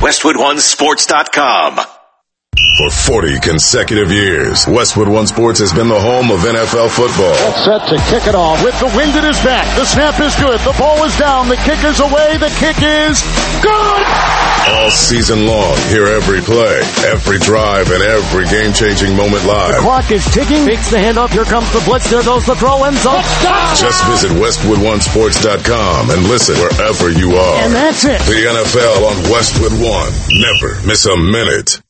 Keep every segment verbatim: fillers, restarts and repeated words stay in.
Westwood One Sports dot com. For forty consecutive years, Westwood One Sports has been the home of N F L football. Set to kick it off with the wind at his back. The snap is good. The ball is down. The kick is away. The kick is good. All season long, hear every play, every drive, and every game-changing moment live. The clock is ticking. Fakes the handoff. Here comes the blitz. There goes the throw. End zone. Just visit Westwood One Sports dot com and listen wherever you are. And that's it. The N F L on Westwood One. Never miss a minute.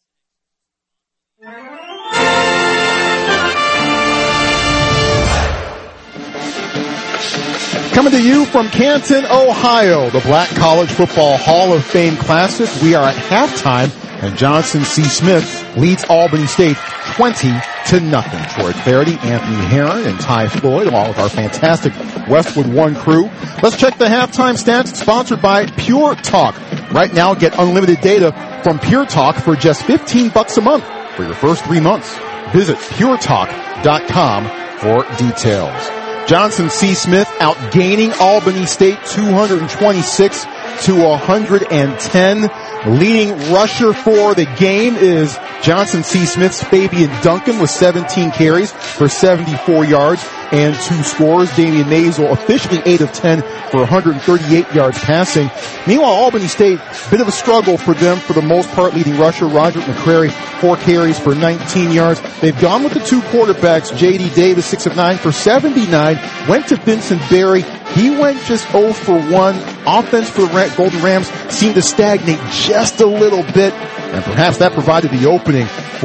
Coming to you from Canton, Ohio, the Black College Football Hall of Fame Classic. We are at halftime, and Johnson C. Smith leads Albany State twenty to nothing. Troy Clarity, Anthony Herron, and Ty Floyd, along with our fantastic Westwood One crew. Let's check the halftime stats, sponsored by Pure Talk. Right now, get unlimited data from Pure Talk for just fifteen bucks a month for your first three months. Visit pure talk dot com for details. Johnson C. Smith outgaining Albany State two twenty-six to one hundred ten. Leading rusher for the game is Johnson C. Smith's Fabian Duncan with seventeen carries for seventy-four yards and two scores. Damian Mazel officially eight of ten for one hundred thirty-eight yards passing. Meanwhile, Albany State, bit of a struggle for them for the most part. Leading rusher Roger McCrary, four carries for nineteen yards. They've gone with the two quarterbacks. J D Davis, six of nine for seventy-nine. Went to Vincent Berry. He went just zero for one. Offense for the Golden Rams seemed to stagnate just a little bit, and perhaps that provided the opening for